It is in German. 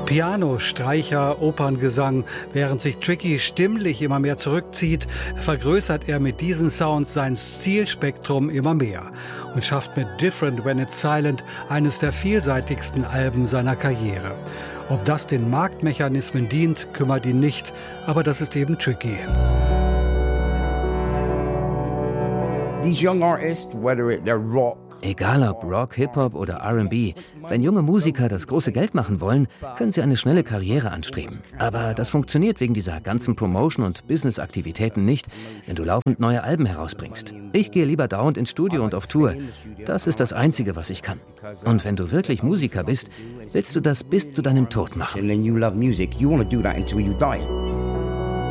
Piano, Streicher, Operngesang. Während sich Tricky stimmlich immer mehr zurückzieht, vergrößert er mit diesen Sounds sein Stilspektrum immer mehr und schafft mit Different When It's Silent eines der vielseitigsten Alben seiner Karriere. Ob das den Marktmechanismen dient, kümmert ihn nicht, aber das ist eben Tricky. These young artists, whether they're rock, egal ob Rock, Hip-Hop oder R&B, wenn junge Musiker das große Geld machen wollen, können sie eine schnelle Karriere anstreben. Aber das funktioniert wegen dieser ganzen Promotion- und Business-Aktivitäten nicht, wenn du laufend neue Alben herausbringst. Ich gehe lieber dauernd ins Studio und auf Tour. Das ist das Einzige, was ich kann. Und wenn du wirklich Musiker bist, willst du das bis zu deinem Tod machen. and then you love music, you want to do that until you die.